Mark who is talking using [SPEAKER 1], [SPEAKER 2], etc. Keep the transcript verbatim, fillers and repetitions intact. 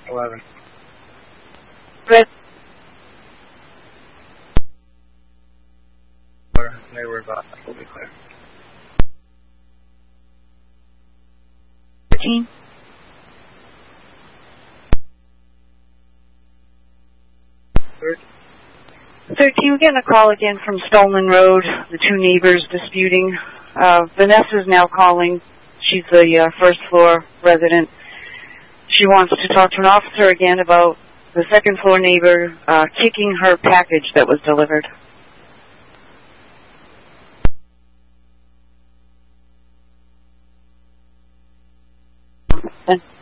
[SPEAKER 1] eleven.
[SPEAKER 2] Red.
[SPEAKER 1] They were about, will be clear.
[SPEAKER 2] thirteen. thirteen, we're getting a call again from Stolen Road, the two neighbors disputing. Uh, Vanessa's now calling. She's the uh, first floor resident. She wants to talk to an officer again about the second floor neighbor uh, kicking her package that was delivered. And